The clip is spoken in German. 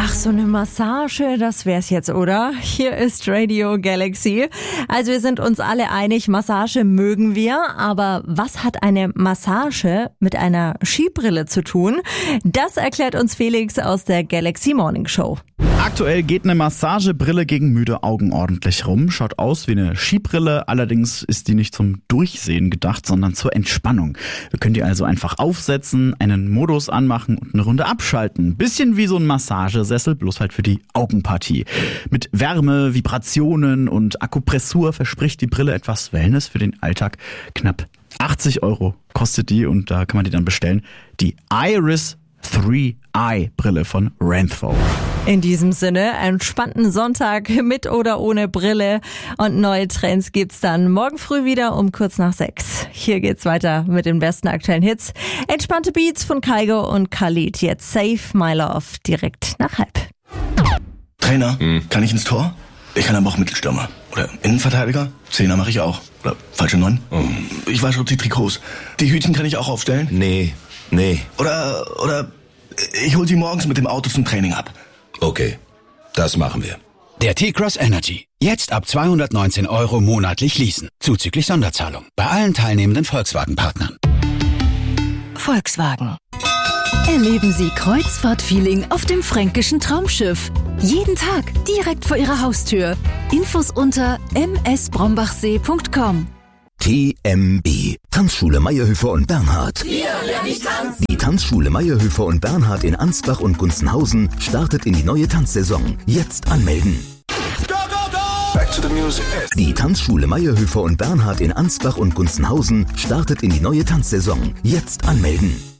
Ach, so eine Massage, das wär's jetzt, oder? Hier ist Radio Galaxy. Also wir sind uns alle einig, Massage mögen wir, aber was hat eine Massage mit einer Skibrille zu tun? Das erklärt uns Felix aus der Galaxy Morning Show. Aktuell geht eine Massagebrille gegen müde Augen ordentlich rum. Schaut aus wie eine Skibrille, allerdings ist die nicht zum Durchsehen gedacht, sondern zur Entspannung. Wir können die also einfach aufsetzen, einen Modus anmachen und eine Runde abschalten. Bisschen wie so ein Massagesessel, bloß halt für die Augenpartie. Mit Wärme, Vibrationen und Akupressur verspricht die Brille etwas Wellness für den Alltag. Knapp 80 € kostet die und da kann man die dann bestellen. Die Iris 3i Brille von Renpho. In diesem Sinne, entspannten Sonntag mit oder ohne Brille und neue Trends gibt's dann morgen früh wieder um kurz nach 6. Hier geht's weiter mit den besten aktuellen Hits. Entspannte Beats von Kygo und Khalid. Jetzt Save My Love direkt nach 12:30. Trainer, kann ich ins Tor? Ich kann aber auch Mittelstürmer. Oder Innenverteidiger? Zehner mache ich auch. Oder falsche 9? Ich wasche die Trikots. Die Hütchen kann ich auch aufstellen? Nee. Oder ich hol sie morgens mit dem Auto zum Training ab. Okay, das machen wir. Der T-Cross Energy. Jetzt ab 219 € monatlich leasen. Zuzüglich Sonderzahlung. Bei allen teilnehmenden Volkswagen-Partnern. Volkswagen. Erleben Sie Kreuzfahrt-Feeling auf dem fränkischen Traumschiff. Jeden Tag direkt vor Ihrer Haustür. Infos unter msbrombachsee.com. TMB. Tanzschule Mayerhöfer und Bernhard. Hier lerne ich tanzen. Die Tanzschule Mayerhöfer und Bernhard in Ansbach und Gunzenhausen startet in die neue Tanzsaison. Jetzt anmelden. Go, go, go! Back to the music. Die Tanzschule Mayerhöfer und Bernhard in Ansbach und Gunzenhausen startet in die neue Tanzsaison. Jetzt anmelden.